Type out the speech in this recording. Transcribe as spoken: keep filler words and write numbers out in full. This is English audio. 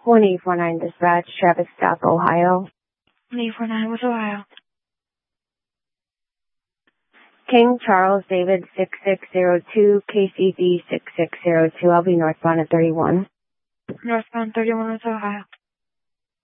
one eight four nine dispatch, Travis Stop, Ohio. one eight four nine, what's Ohio? King Charles David six six zero two, K C D six six zero two. I'll be northbound at thirty-one. Northbound thirty-one, what's Ohio?